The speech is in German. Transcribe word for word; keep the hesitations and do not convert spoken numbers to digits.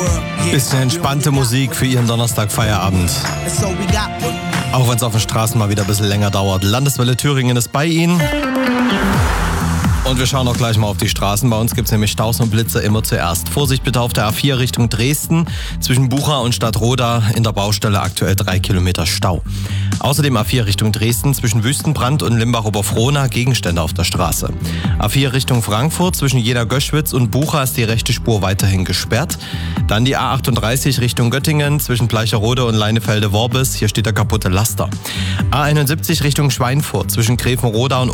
Bisschen entspannte Musik für Ihren Donnerstag-Feierabend. Auch wenn es auf den Straßen mal wieder ein bisschen länger dauert. Landeswelle Thüringen ist bei Ihnen. Und wir schauen auch gleich mal auf die Straßen. Bei uns gibt es nämlich Staus und Blitzer immer zuerst. Vorsicht bitte auf der A vier Richtung Dresden. Zwischen Bucha und Stadtroda in der Baustelle aktuell drei Kilometer Stau. Außerdem A vier Richtung Dresden zwischen Wüstenbrand und Limbach-Oberfrohna Gegenstände auf der Straße. A vier Richtung Frankfurt zwischen Jena-Göschwitz und Bucha ist die rechte Spur weiterhin gesperrt. Dann die A achtunddreißig Richtung Göttingen zwischen Bleicherode und Leinefelde-Worbis. Hier steht der kaputte Laster. A einundsiebzig Richtung Schweinfurt zwischen Grevenroda und